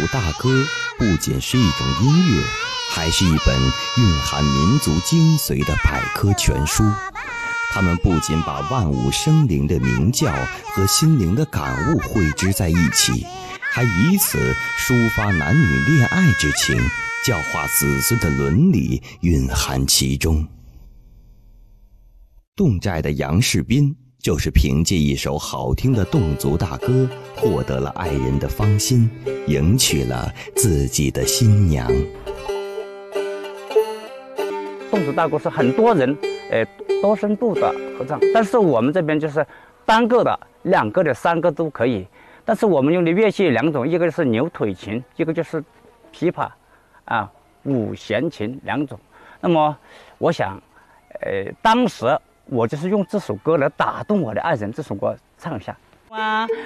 大歌不仅是一种音乐，还是一本蕴含民族精髓的百科全书。他们不仅把万物生灵的鸣叫和心灵的感悟汇织在一起，还以此抒发男女恋爱之情，教化子孙的伦理蕴含其中。侗寨的杨士斌就是凭借一首好听的侗族大歌，获得了爱人的芳心，迎娶了自己的新娘。 侗族大歌是很多人多声部的合唱，但是我们这边就是单个的、两个的、三个都可以。但是我们用的乐器两种，一个是牛腿琴，一个就是琵琶五弦琴两种。那么我想当时我就是用这首歌来打动我的爱人，这首歌唱一下。